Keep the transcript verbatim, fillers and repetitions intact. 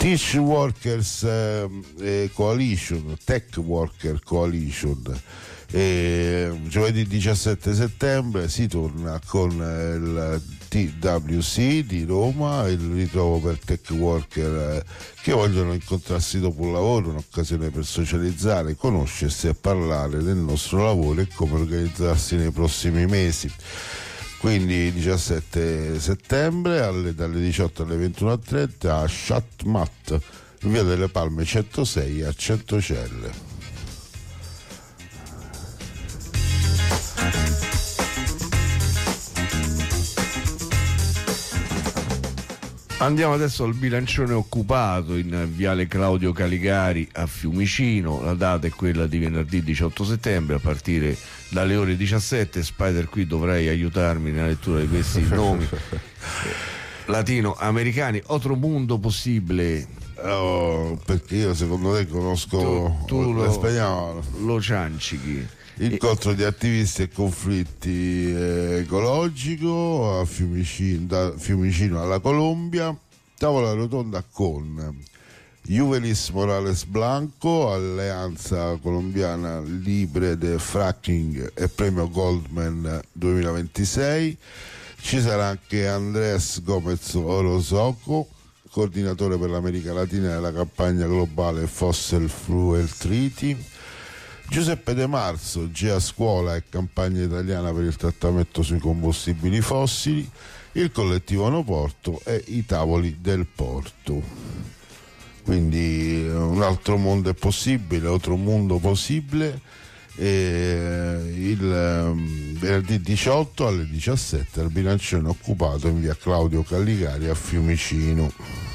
Teach Workers eh, Coalition, Tech Worker Coalition. E giovedì diciassette settembre si torna con il T W C di Roma, il ritrovo per tech worker che vogliono incontrarsi dopo un lavoro, un'occasione per socializzare, conoscersi e parlare del nostro lavoro e come organizzarsi nei prossimi mesi. Quindi diciassette settembre alle, dalle diciotto alle ventuno e trenta a Chatmat, via delle Palme centosei a Centocelle. Andiamo adesso al bilancione occupato in viale Claudio Caligari a Fiumicino. La data è quella di venerdì diciotto settembre a partire dalle ore diciassette. Spider, qui dovrai aiutarmi nella lettura di questi nomi latino-americani. Otro Mundo Possibile. Oh, perché io secondo te conosco tu, tu lo lo, spagnolo. Lo ciancichi. Incontro di attivisti e conflitti eh, ecologico a Fiumicino, da Fiumicino alla Colombia. Tavola rotonda con Juvelis Morales Blanco, Alleanza Colombiana Libre de Fracking e Premio Goldman duemilaventisei. Ci sarà anche Andrés Gómez Orozco, coordinatore per l'America Latina della campagna globale Fossil Fuel Treaty. Giuseppe De Marzo, G A Scuola e campagna italiana per il trattamento sui combustibili fossili, il collettivo No Porto e i tavoli del porto. Quindi un altro mondo è possibile, altro mondo possibile, e il venerdì diciotto alle diciassette al bilancione occupato in via Claudio Caligari a Fiumicino.